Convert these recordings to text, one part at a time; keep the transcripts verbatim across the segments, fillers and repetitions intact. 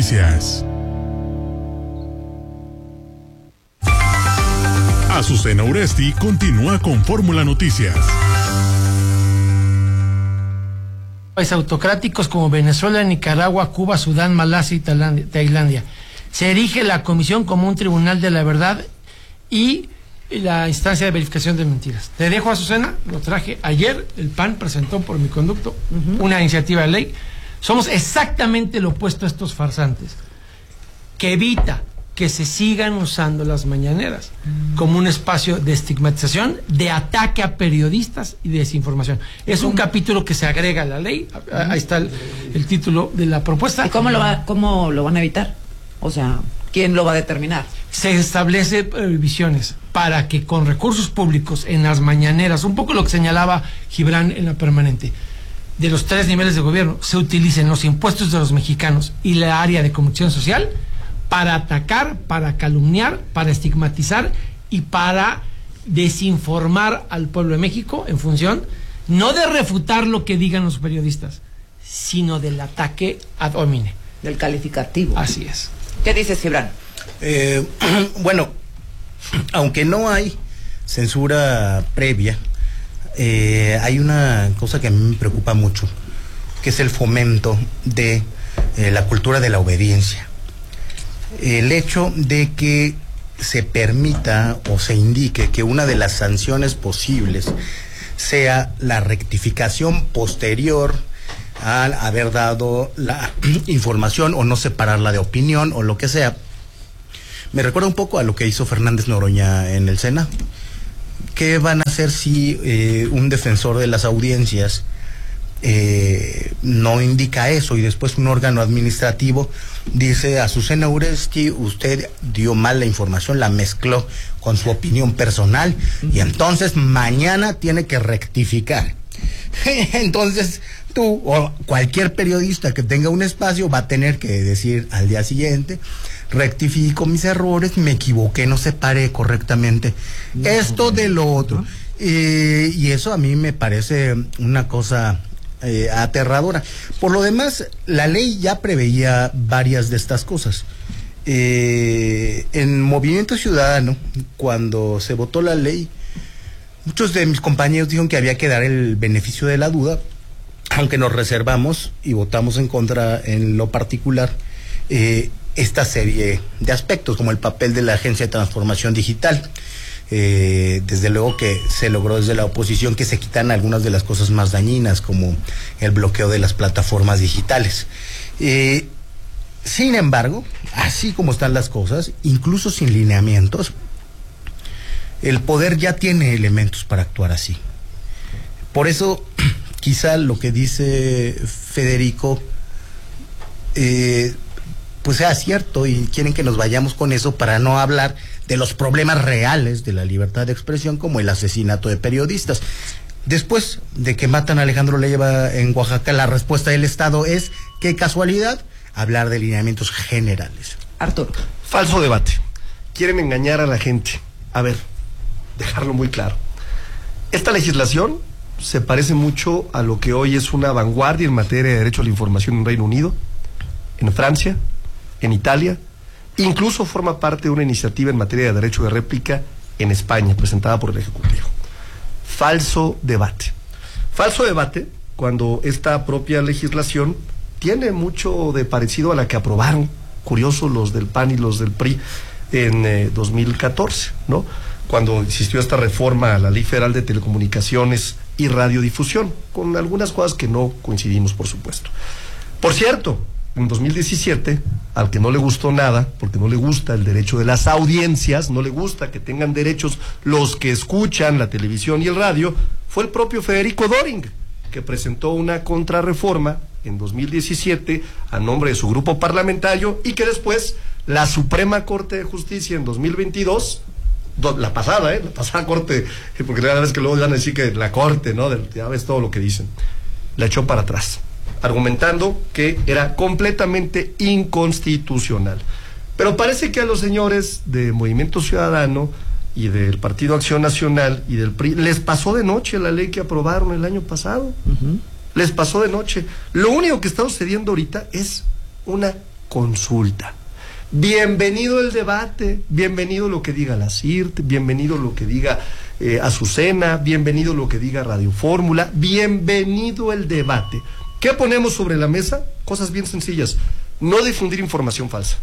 Noticias. Azucena Uresti continúa con Fórmula Noticias. Países autocráticos como Venezuela, Nicaragua, Cuba, Sudán, Malasia y Tailandia. Se erige la comisión como un tribunal de la verdad y la instancia de verificación de mentiras. Te dejo, Azucena, lo traje ayer. El P A N presentó por mi conducto uh-huh. una iniciativa de ley. Somos exactamente lo opuesto a estos farsantes, que evita que se sigan usando las mañaneras como un espacio de estigmatización, de ataque a periodistas y de desinformación. Es un capítulo que se agrega a la ley. Ahí está el, el título de la propuesta. ¿Y cómo lo va, cómo lo van a evitar? O sea, ¿quién lo va a determinar? Se establece previsiones para que con recursos públicos en las mañaneras, un poco lo que señalaba Gibran en la permanente, de los tres niveles de gobierno, se utilicen los impuestos de los mexicanos y la área de comunicación social para atacar, para calumniar, para estigmatizar y para desinformar al pueblo de México en función, no de refutar lo que digan los periodistas, sino del ataque ad hominem. Del calificativo. Así es. ¿Qué dices, Gibran? Eh, bueno, aunque no hay censura previa, eh, hay una cosa que a mí me preocupa mucho, que es el fomento de eh, la cultura de la obediencia. El hecho de que se permita o se indique que una de las sanciones posibles sea la rectificación posterior al haber dado la información o no separarla de opinión o lo que sea, me recuerda un poco a lo que hizo Fernández Noroña en el Senado. ¿Qué van a hacer si eh, un defensor de las audiencias eh, no indica eso y después un órgano administrativo dice: Azucena Uresti, usted dio mal la información, la mezcló con su opinión personal y entonces mañana tiene que rectificar? Entonces tú o cualquier periodista que tenga un espacio va a tener que decir al día siguiente: rectifico mis errores, me equivoqué, no separé correctamente no, esto de lo otro. ¿No? Eh, y eso a mí me parece una cosa eh, aterradora. Por lo demás, la ley ya preveía varias de estas cosas. Eh, en Movimiento Ciudadano, cuando se votó la ley, muchos de mis compañeros dijeron que había que dar el beneficio de la duda, aunque nos reservamos y votamos en contra en lo particular eh, esta serie de aspectos, como el papel de la Agencia de Transformación Digital. Eh, desde luego que se logró desde la oposición que se quitan algunas de las cosas más dañinas, como el bloqueo de las plataformas digitales. Eh, sin embargo, así como están las cosas, incluso sin lineamientos, el poder ya tiene elementos para actuar así. Por eso, quizá lo que dice Federico eh, pues sea cierto, y quieren que nos vayamos con eso para no hablar de los problemas reales de la libertad de expresión, como el asesinato de periodistas. Después de que matan a Alejandro Leiva en Oaxaca, la respuesta del Estado es, qué casualidad, hablar de lineamientos generales. Arturo. Falso debate. Quieren engañar a la gente. A ver, dejarlo muy claro. Esta legislación se parece mucho a lo que hoy es una vanguardia en materia de derecho a la información en Reino Unido, en Francia, en Italia, incluso forma parte de una iniciativa en materia de derecho de réplica en España, presentada por el Ejecutivo. Falso debate. Falso debate cuando esta propia legislación tiene mucho de parecido a la que aprobaron, curioso, los del P A N y los del P R I en eh, dos mil catorce, ¿no? Cuando existió esta reforma a la Ley Federal de Telecomunicaciones y Radiodifusión, con algunas cosas que no coincidimos, por supuesto. Por cierto, en dos mil diecisiete, al que no le gustó nada, porque no le gusta el derecho de las audiencias, no le gusta que tengan derechos los que escuchan la televisión y el radio, fue el propio Federico Doring, que presentó una contrarreforma en dos mil diecisiete a nombre de su grupo parlamentario y que después la Suprema Corte de Justicia en dos mil veintidós, do, la pasada, ¿eh? La pasada Corte, porque cada vez que luego van a decir que la Corte, ¿no? Ya ves todo lo que dicen, la echó para atrás, argumentando que era completamente inconstitucional. Pero parece que a los señores de Movimiento Ciudadano y del Partido Acción Nacional y del P R I les pasó de noche la ley que aprobaron el año pasado. Uh-huh. Les pasó de noche. Lo único que está sucediendo ahorita es una consulta. Bienvenido el debate, bienvenido lo que diga la C I R T, bienvenido lo que diga eh, Azucena, bienvenido lo que diga Radio Fórmula, bienvenido el debate. ¿Qué ponemos sobre la mesa? Cosas bien sencillas. No difundir información falsa.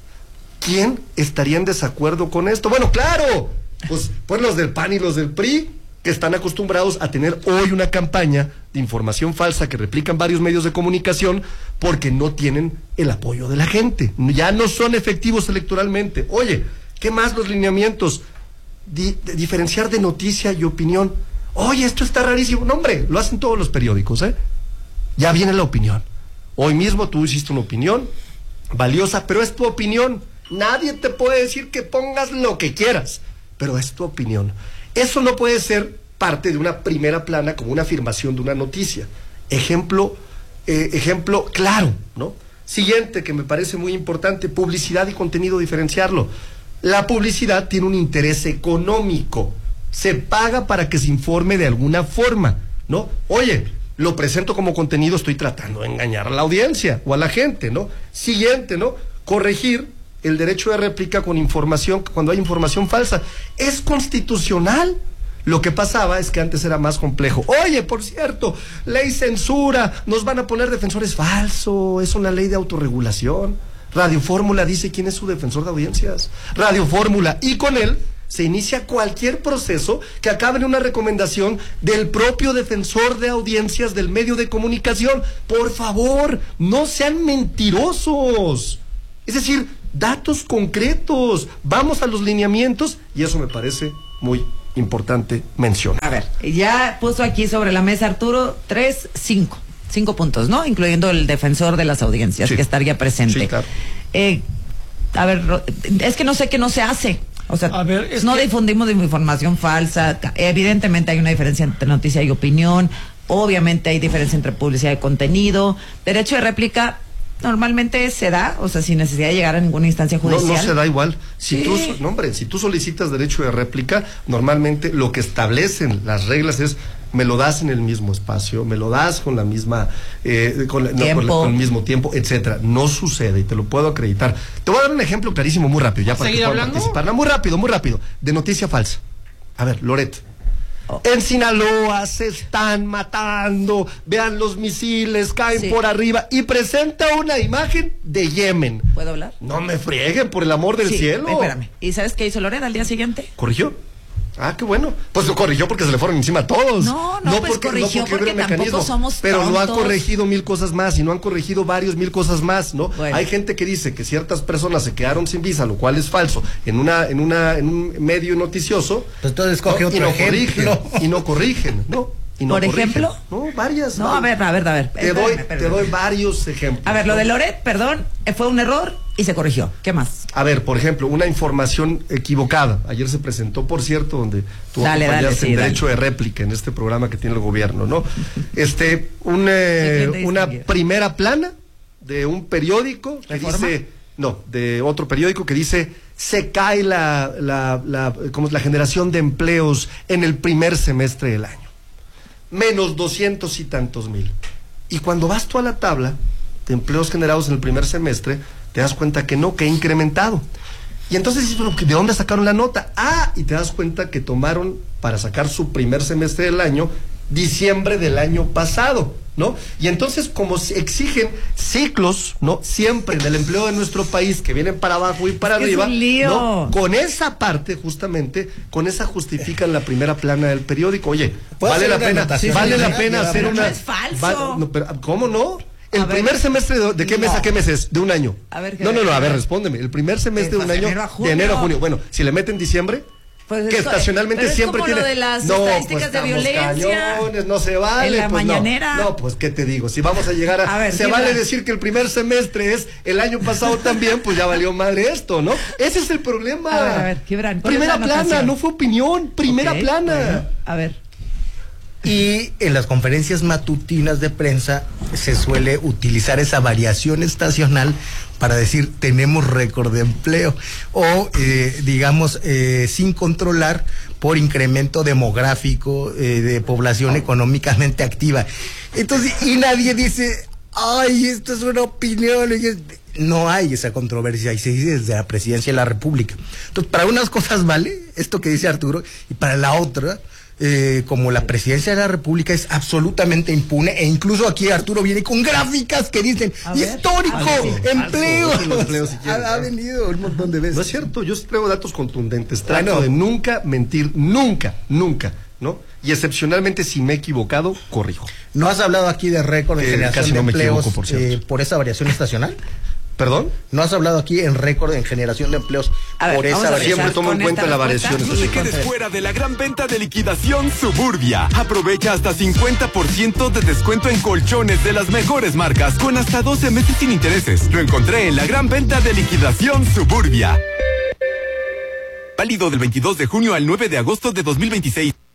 ¿Quién estaría en desacuerdo con esto? Bueno, claro, pues, pues los del P A N y los del P R I, que están acostumbrados a tener hoy una campaña de información falsa que replican varios medios de comunicación porque no tienen el apoyo de la gente. Ya no son efectivos electoralmente. Oye, ¿qué más los lineamientos? Di, de diferenciar de noticia y opinión. Oye, esto está rarísimo. No, hombre, lo hacen todos los periódicos, ¿eh? Ya viene la opinión. Hoy mismo tú hiciste una opinión valiosa, pero es tu opinión. Nadie te puede decir que pongas lo que quieras, pero es tu opinión. Eso no puede ser parte de una primera plana como una afirmación de una noticia. Ejemplo, eh, ejemplo claro, ¿no? Siguiente, que me parece muy importante, publicidad y contenido, diferenciarlo. La publicidad tiene un interés económico. Se paga para que se informe de alguna forma, ¿no? Oye, lo presento como contenido, estoy tratando de engañar a la audiencia o a la gente, ¿no? Siguiente, ¿no? Corregir el derecho de réplica con información, cuando hay información falsa. Es constitucional. Lo que pasaba es que antes era más complejo. Oye, por cierto, ley censura, nos van a poner defensores. Falso, es una ley de autorregulación. Radio Fórmula dice quién es su defensor de audiencias. Radio Fórmula, y con él se inicia cualquier proceso que acabe en una recomendación del propio defensor de audiencias del medio de comunicación. Por favor, no sean mentirosos. Es decir, datos concretos, vamos a los lineamientos, y eso me parece muy importante mencionar. A ver, ya puso aquí sobre la mesa Arturo tres, cinco, cinco puntos, ¿no? Incluyendo el defensor de las audiencias, sí, que estaría presente. Sí, claro. Eh, a ver, es que no sé qué no se hace. O sea, a ver, es no que... difundimos información falsa. Evidentemente hay una diferencia entre noticia y opinión. Obviamente hay diferencia entre publicidad y contenido. Derecho de réplica normalmente se da, o sea, sin necesidad de llegar a ninguna instancia judicial. No, no se da igual. Si sí. tú, no, hombre, si tú solicitas derecho de réplica, normalmente lo que establecen las reglas es: me lo das en el mismo espacio, me lo das con la misma, eh, con, no, con, con el mismo tiempo, etcétera. No sucede, y te lo puedo acreditar. Te voy a dar un ejemplo clarísimo, muy rápido, ya para que puedan participar. No, muy rápido, muy rápido. De noticia falsa. A ver, Loret. Oh. En Sinaloa se están matando, vean los misiles, caen sí. por arriba, y presenta una imagen de Yemen. ¿Puedo hablar? No me frieguen, por el amor del sí, cielo. Espérame. ¿Y sabes qué hizo Loret al día siguiente? ¿Corrigió? Ah, qué bueno. Pues lo corrigió porque se le fueron encima a todos. No, no, no pues porque, corrigió no porque, porque tampoco somos Pero tontos. No han corregido mil cosas más, y no han corregido varios mil cosas más, ¿no? Bueno. Hay gente que dice que ciertas personas se quedaron sin visa, lo cual es falso, en una en una en un medio noticioso. Pues entonces coge ¿no? otro y no ejemplo. corrigen, y no corrigen, ¿no? Y no ¿Por corrigen. ejemplo? No, varias. No, a ver, a ver, a ver. Te doy, te doy varios ejemplos. A ver, ¿no? lo de Loret, perdón, fue un error y se corrigió. ¿Qué más? A ver, por ejemplo, una información equivocada. Ayer se presentó, por cierto, donde tú dale, dale, sí, en dale. derecho de réplica en este programa que tiene el gobierno, ¿no? Este, un, eh, una primera plana de un periódico que ¿Reforma? dice, no, de otro periódico que dice: se cae la, la, la, ¿cómo es? la generación de empleos en el primer semestre del año. Menos doscientos y tantos mil. Y cuando vas tú a la tabla de empleos generados en el primer semestre, te das cuenta que no, que ha incrementado. Y entonces dices, bueno, ¿de dónde sacaron la nota? Ah, y te das cuenta que tomaron para sacar su primer semestre del año, diciembre del año pasado, ¿no? Y entonces, como exigen ciclos, ¿no? Siempre en el empleo de nuestro país, que vienen para abajo y para es arriba, es un lío. ¿no? Con esa parte, justamente, con esa justifican la primera plana del periódico. Oye, vale la pena, anotación? vale Sí, la sí, pena sí, hacer pero una... no es falso. Va, no, pero, ¿cómo no? El A primer ver, semestre, de, ¿de qué no. mes a qué mes es? De un año. A ver, no, no, no, a ver, ver. respóndeme. El primer semestre de un año, enero a junio. de enero a junio. Bueno, si le meten diciembre... Pues que es, estacionalmente pero es siempre como tiene lo de las no, estadísticas pues de violencia cañones, no se vale, en la pues mañanera. No, no, pues qué te digo, si vamos a llegar a, a ver, se Gibran. vale decir que el primer semestre es el año pasado también, pues ya valió madre esto, ¿no? Ese es el problema. A ver, a ver, Gibran, ¿cuál primera es la plana, anotación? no fue opinión, primera Okay, plana. bueno, a ver. Y en las conferencias matutinas de prensa se suele utilizar esa variación estacional para decir tenemos récord de empleo o eh, digamos eh, sin controlar por incremento demográfico eh, de población económicamente activa. Entonces, y nadie dice, ay, esto es una opinión. no hay esa controversia y se dice desde la presidencia de la República. Entonces, para unas cosas vale esto que dice Arturo y para la otra, eh, como la presidencia de la República es absolutamente impune e incluso aquí Arturo viene con gráficas que dicen A ver, histórico, algo, empleo, algo, empleo, si quieres, ha, ha ¿no? venido un montón de veces. No es cierto, yo traigo datos contundentes. Trato Bueno. de nunca mentir, nunca, nunca, ¿no? Y excepcionalmente, si me he equivocado, corrijo. ¿No has hablado aquí de récord en Eh, generación casi de no me empleos equivoco, por cierto. eh, por esa variación estacional? ¿Perdón? ¿No has hablado aquí en récord en generación de empleos A ver, por vamos esa a variación? Siempre tomo en con cuenta esta la respuesta. variación. No te Sí, quedes con- fuera de la gran venta de liquidación Suburbia. Aprovecha hasta cincuenta por ciento de descuento en colchones de las mejores marcas con hasta doce meses sin intereses. Lo encontré en la gran venta de liquidación Suburbia. Válido del veintidós de junio al nueve de agosto de dos mil veintiséis.